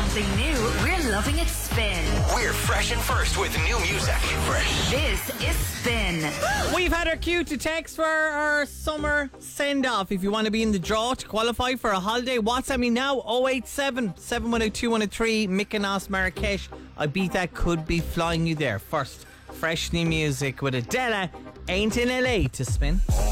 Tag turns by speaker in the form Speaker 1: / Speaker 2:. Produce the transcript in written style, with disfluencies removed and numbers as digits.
Speaker 1: something new, we're loving it Spin.
Speaker 2: We're fresh and first with new music. Fresh.
Speaker 1: This is Spin.
Speaker 3: We've had our cue to text for our summer send-off. If you want to be in the draw to qualify for a holiday, WhatsApp me now, 087 710 2103, Mykonos, Marrakesh. Ibiza could be flying you there. First, fresh new music with Adela, Ain't in LA to Spin.